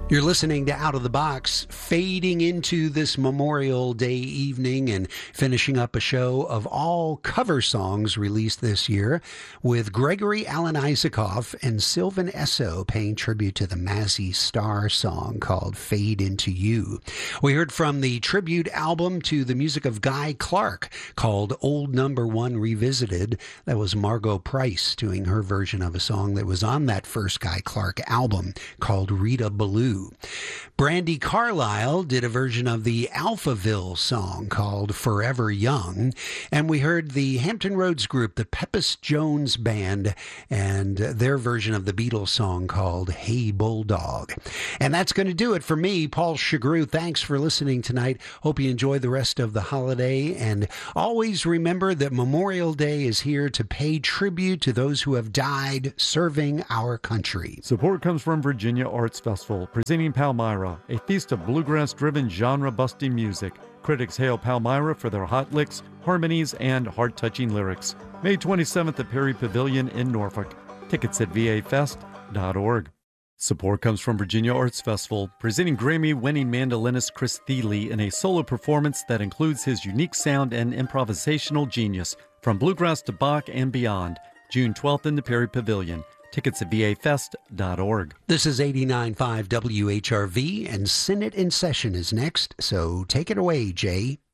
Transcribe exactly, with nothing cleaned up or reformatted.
You're listening to Out of the Box, fading into this Memorial Day evening and finishing up a show of all cover songs released this year with Gregory Alan Isakov and Sylvan Esso paying tribute to the Mazzy Star song called Fade Into You. We heard from the tribute album to the music of Guy Clark called Old Number One Revisited. That was Margot Price doing her version of a song that was on that first Guy Clark album called Rita Ballou. Brandi Carlile did a version of the Alphaville song called Forever Young, and we heard the Hampton Roads group, the Pepys Jones Band, and their version of the Beatles song called Hey Bulldog. And that's going to do it for me, Paul Chagru. Thanks for listening tonight. Hope you enjoy the rest of the holiday, and always remember that Memorial Day is here to pay tribute to those who have died serving our country. Support comes from Virginia Arts Festival, presenting Palmyra, a feast of bluegrass-driven, genre-busting music. Critics hail Palmyra for their hot licks, harmonies, and heart-touching lyrics. May twenty-seventh at Perry Pavilion in Norfolk. Tickets at v a fest dot org. Support comes from Virginia Arts Festival, presenting Grammy-winning mandolinist Chris Thile in a solo performance that includes his unique sound and improvisational genius, from bluegrass to Bach and beyond. June twelfth in the Perry Pavilion. Tickets at v a fest dot org. This is eighty-nine point five W H R V, and Senate in session is next, so take it away, Jay.